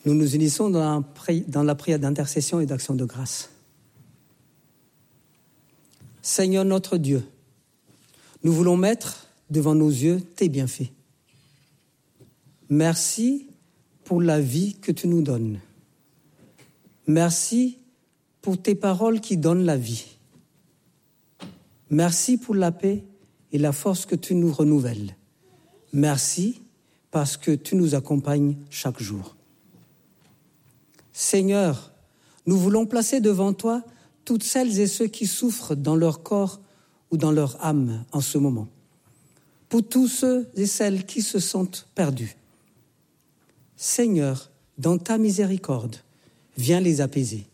Nous nous unissons dans la prière d'intercession et d'action de grâce. Seigneur notre Dieu, nous voulons mettre devant nos yeux tes bienfaits. Merci pour la vie que tu nous donnes. Merci pour tes paroles qui donnent la vie. Merci pour la paix et la force que tu nous renouvelles. Merci parce que tu nous accompagnes chaque jour. Seigneur, nous voulons placer devant toi toutes celles et ceux qui souffrent dans leur corps ou dans leur âme en ce moment. Pour tous ceux et celles qui se sentent perdus. Seigneur, dans ta miséricorde, viens les apaiser.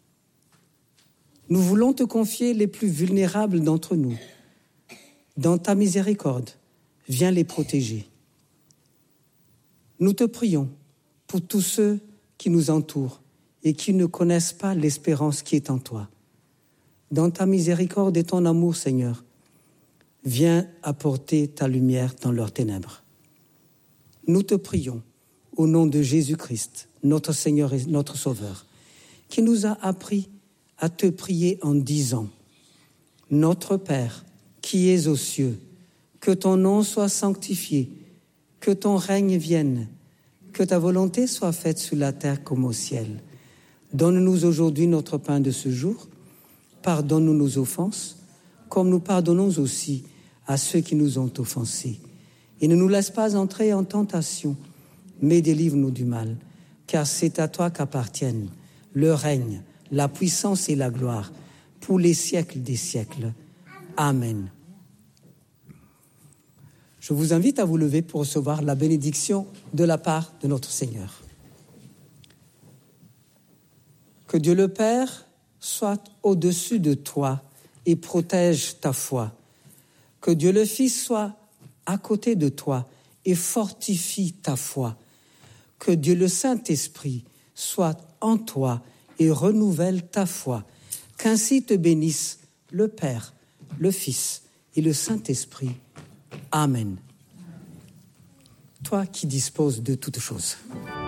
Nous voulons te confier les plus vulnérables d'entre nous. Dans ta miséricorde, viens les protéger. Nous te prions pour tous ceux qui nous entourent et qui ne connaissent pas l'espérance qui est en toi. Dans ta miséricorde et ton amour, Seigneur, viens apporter ta lumière dans leurs ténèbres. Nous te prions au nom de Jésus-Christ, notre Seigneur et notre Sauveur, qui nous a appris à te prier en disant « Notre Père, qui es aux cieux, que ton nom soit sanctifié, que ton règne vienne, que ta volonté soit faite sur la terre comme au ciel. Donne-nous aujourd'hui notre pain de ce jour. Pardonne-nous nos offenses, comme nous pardonnons aussi à ceux qui nous ont offensés. Et ne nous laisse pas entrer en tentation, mais délivre-nous du mal, car c'est à toi qu'appartiennent le règne, la puissance et la gloire, pour les siècles des siècles. Amen. Je vous invite à vous lever pour recevoir la bénédiction de la part de notre Seigneur. Que Dieu le Père soit au-dessus de toi et protège ta foi. Que Dieu le Fils soit à côté de toi et fortifie ta foi. Que Dieu le Saint-Esprit soit en toi et renouvelle ta foi. Qu'ainsi te bénisse le Père, le Fils et le Saint-Esprit. Amen. Toi qui disposes de toutes choses.